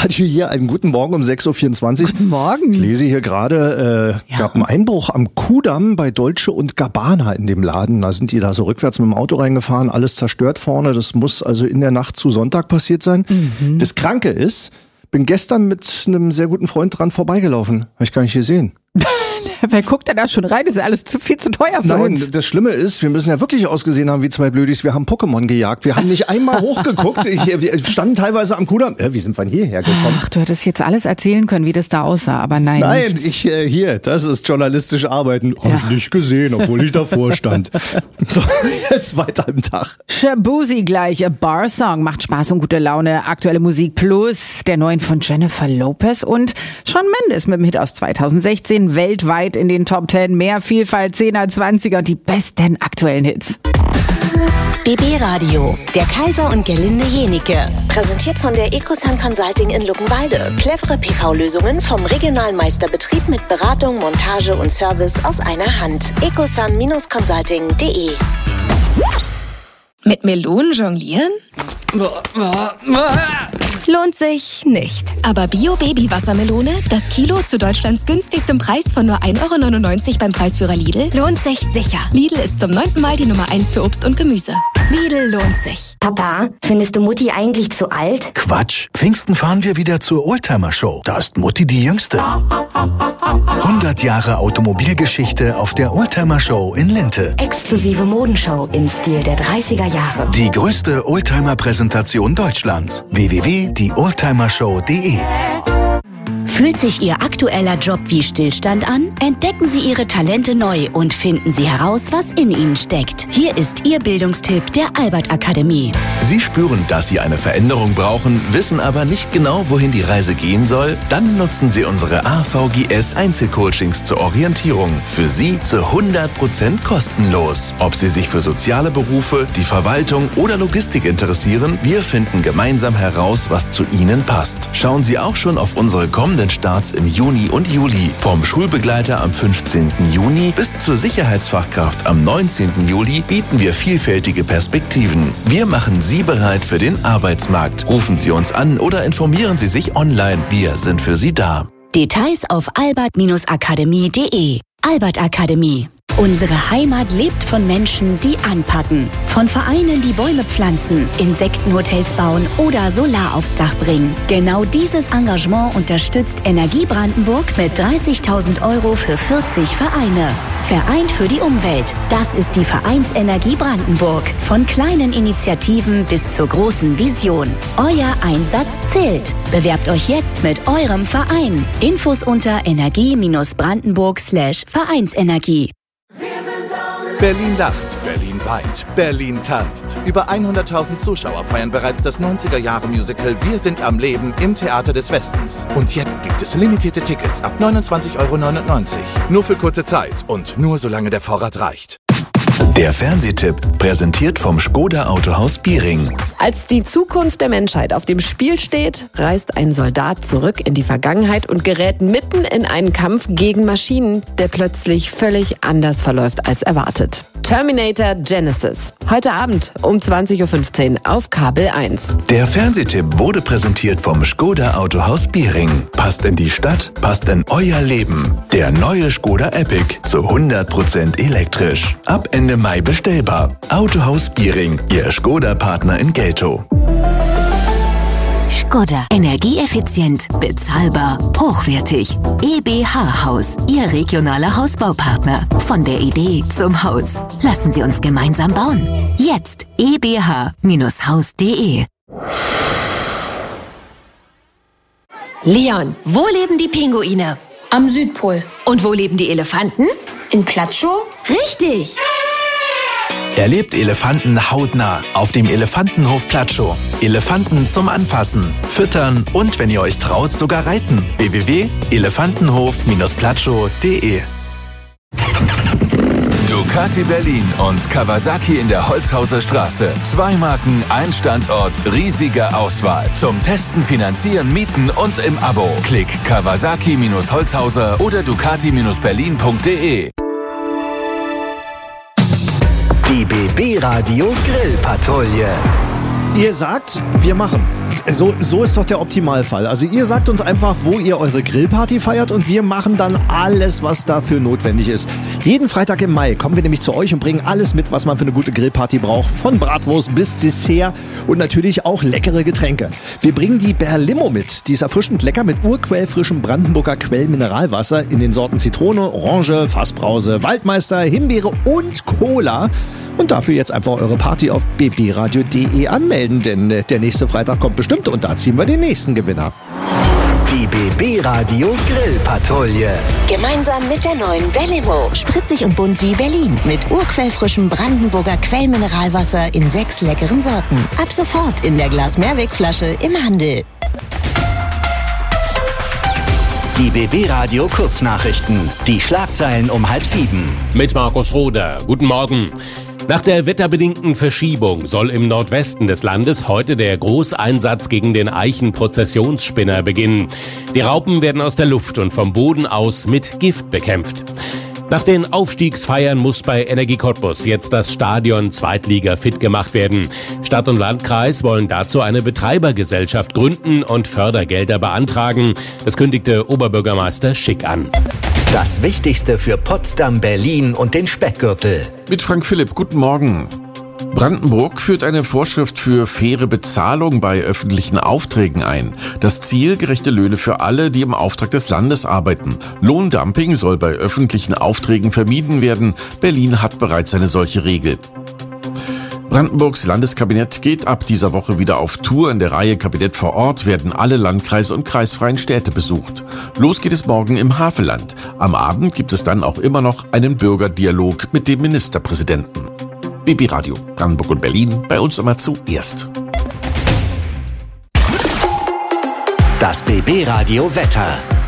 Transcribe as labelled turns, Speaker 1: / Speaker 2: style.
Speaker 1: Radio hier. Einen guten Morgen um 6.24 Uhr.
Speaker 2: Guten Morgen.
Speaker 1: Ich lese hier gerade, gab einen Einbruch am Kudamm bei Dolce & Gabbana in dem Laden. Da sind die da so rückwärts mit dem Auto reingefahren, alles zerstört vorne. Das muss also in der Nacht zu Sonntag passiert sein. Mhm. Das Kranke ist, bin gestern mit einem sehr guten Freund dran vorbeigelaufen. Habe ich gar nicht gesehen.
Speaker 2: Wer guckt denn da schon rein? Das ist ja alles viel zu teuer für uns.
Speaker 1: Nein, das Schlimme ist, wir müssen ja wirklich ausgesehen haben wie zwei Blödis. Wir haben Pokémon gejagt. Wir haben nicht einmal hochgeguckt. Wir standen teilweise am Kudamm. Wie sind wir hierher gekommen?
Speaker 2: Ach, du hättest jetzt alles erzählen können, wie das da aussah, aber nein.
Speaker 1: Nein, das ist journalistisch Arbeiten. Hab ich nicht gesehen, obwohl ich davor stand. So, jetzt weiter im Tag.
Speaker 2: Shabuzi gleich, a Bar-Song, macht Spaß und gute Laune. Aktuelle Musik plus der neuen von Jennifer Lopez und Shawn Mendes mit dem Hit aus 2016 weltweit in den Top 10. Mehr Vielfalt, 10er, 20er und die besten aktuellen Hits.
Speaker 3: BB Radio, der Kaiser und Gerlinde Jenike. Präsentiert von der Ecosun Consulting in Luckenwalde. Clevere PV-Lösungen vom regionalen Meisterbetrieb mit Beratung, Montage und Service aus einer Hand. ecosun-consulting.de.
Speaker 4: Mit Melonen jonglieren? Lohnt sich nicht. Aber Bio-Baby-Wassermelone, das Kilo zu Deutschlands günstigstem Preis von nur 1,99 € beim Preisführer Lidl, lohnt sich sicher. Lidl ist zum 9. Mal die Nummer 1 für Obst und Gemüse. Lidl lohnt sich.
Speaker 5: Papa, findest du Mutti eigentlich zu alt?
Speaker 6: Quatsch. Pfingsten fahren wir wieder zur Oldtimer-Show. Da ist Mutti die Jüngste. 100 Jahre Automobilgeschichte auf der Oldtimer-Show in Linte.
Speaker 5: Exklusive Modenshow im Stil der 30er Jahre.
Speaker 6: Die größte Oldtimer-Präsentation Deutschlands. www.dioldtimershow.de.
Speaker 7: Fühlt sich Ihr aktueller Job wie Stillstand an? Entdecken Sie Ihre Talente neu und finden Sie heraus, was in Ihnen steckt. Hier ist Ihr Bildungstipp der Albert Akademie.
Speaker 8: Sie spüren, dass Sie eine Veränderung brauchen, wissen aber nicht genau, wohin die Reise gehen soll? Dann nutzen Sie unsere AVGS Einzelcoachings zur Orientierung. Für Sie zu 100% kostenlos. Ob Sie sich für soziale Berufe, die Verwaltung oder Logistik interessieren, wir finden gemeinsam heraus, was zu Ihnen passt. Schauen Sie auch schon auf unsere kommenden Starts im Juni und Juli. Vom Schulbegleiter am 15. Juni bis zur Sicherheitsfachkraft am 19. Juli bieten wir vielfältige Perspektiven. Wir machen Sie bereit für den Arbeitsmarkt. Rufen Sie uns an oder informieren Sie sich online. Wir sind für Sie da.
Speaker 7: Details auf albert-akademie.de. Albert Akademie. Unsere Heimat lebt von Menschen, die anpacken. Von Vereinen, die Bäume pflanzen, Insektenhotels bauen oder Solar aufs Dach bringen. Genau dieses Engagement unterstützt Energie Brandenburg mit 30.000 € für 40 Vereine. Vereint für die Umwelt. Das ist die Vereinsenergie Brandenburg. Von kleinen Initiativen bis zur großen Vision. Euer Einsatz zählt. Bewerbt euch jetzt mit eurem Verein. Infos unter energie-brandenburg/Vereinsenergie.
Speaker 9: Berlin lacht, Berlin weint, Berlin tanzt. Über 100.000 Zuschauer feiern bereits das 90er-Jahre-Musical Wir sind am Leben im Theater des Westens. Und jetzt gibt es limitierte Tickets ab 29,99 €. Nur für kurze Zeit und nur solange der Vorrat reicht.
Speaker 8: Der Fernsehtipp, präsentiert vom Škoda Autohaus Biering.
Speaker 10: Als die Zukunft der Menschheit auf dem Spiel steht, reist ein Soldat zurück in die Vergangenheit und gerät mitten in einen Kampf gegen Maschinen, der plötzlich völlig anders verläuft als erwartet. Terminator Genesis. Heute Abend um 20:15 Uhr auf Kabel 1.
Speaker 8: Der Fernsehtipp wurde präsentiert vom Škoda Autohaus Biering. Passt in die Stadt, passt in euer Leben. Der neue Škoda Epic zu 100% elektrisch. Ab Ende Mai bestellbar. Autohaus Biering, Ihr Škoda-Partner in Geltow.
Speaker 7: Škoda. Energieeffizient, bezahlbar, hochwertig. EBH Haus, Ihr regionaler Hausbaupartner. Von der Idee zum Haus. Lassen Sie uns gemeinsam bauen. Jetzt ebh-haus.de.
Speaker 11: Leon, wo leben die Pinguine? Am Südpol. Und wo leben die Elefanten? In Platschow? Richtig!
Speaker 12: Erlebt Elefanten hautnah auf dem Elefantenhof Platschow. Elefanten zum Anfassen, Füttern und, wenn ihr euch traut, sogar reiten. www.elefantenhof-platschow.de.
Speaker 13: Ducati Berlin und Kawasaki in der Holzhauser Straße. 2 Marken, ein Standort, riesige Auswahl. Zum Testen, Finanzieren, Mieten und im Abo. Klick Kawasaki-Holzhauser oder Ducati-Berlin.de.
Speaker 6: Die BB Radio Grillpatrouille.
Speaker 1: Ihr sagt, wir machen. So ist doch der Optimalfall. Also ihr sagt uns einfach, wo ihr eure Grillparty feiert und wir machen dann alles, was dafür notwendig ist. Jeden Freitag im Mai kommen wir nämlich zu euch und bringen alles mit, was man für eine gute Grillparty braucht. Von Bratwurst bis Dessert und natürlich auch leckere Getränke. Wir bringen die Berlimo mit. Die ist erfrischend lecker mit urquellfrischem Brandenburger Quellmineralwasser in den Sorten Zitrone, Orange, Fassbrause, Waldmeister, Himbeere und Cola. Und dafür jetzt einfach eure Party auf bbradio.de anmelden, denn der nächste Freitag kommt bestimmt und da ziehen wir den nächsten Gewinner.
Speaker 6: Die BB Radio Grillpatrouille.
Speaker 3: Gemeinsam mit der neuen Berlimo. Spritzig und bunt wie Berlin. Mit urquellfrischem Brandenburger Quellmineralwasser in 6 leckeren Sorten. Ab sofort in der Glas-Mehrwegflasche im Handel.
Speaker 6: Die BB Radio Kurznachrichten. Die Schlagzeilen um 6:30.
Speaker 14: Mit Markus Roder. Guten Morgen. Nach der wetterbedingten Verschiebung soll im Nordwesten des Landes heute der Großeinsatz gegen den Eichenprozessionsspinner beginnen. Die Raupen werden aus der Luft und vom Boden aus mit Gift bekämpft. Nach den Aufstiegsfeiern muss bei Energie Cottbus jetzt das Stadion Zweitliga fit gemacht werden. Stadt und Landkreis wollen dazu eine Betreibergesellschaft gründen und Fördergelder beantragen. Das kündigte Oberbürgermeister Schick an.
Speaker 6: Das Wichtigste für Potsdam, Berlin und den Speckgürtel.
Speaker 15: Mit Frank Philipp, guten Morgen. Brandenburg führt eine Vorschrift für faire Bezahlung bei öffentlichen Aufträgen ein. Das Ziel: gerechte Löhne für alle, die im Auftrag des Landes arbeiten. Lohndumping soll bei öffentlichen Aufträgen vermieden werden. Berlin hat bereits eine solche Regel. Brandenburgs Landeskabinett geht ab dieser Woche wieder auf Tour. In der Reihe Kabinett vor Ort werden alle Landkreise und kreisfreien Städte besucht. Los geht es morgen im Havelland. Am Abend gibt es dann auch immer noch einen Bürgerdialog mit dem Ministerpräsidenten. BB Radio, Brandenburg und Berlin, bei uns immer zuerst.
Speaker 6: Das BB Radio Wetter.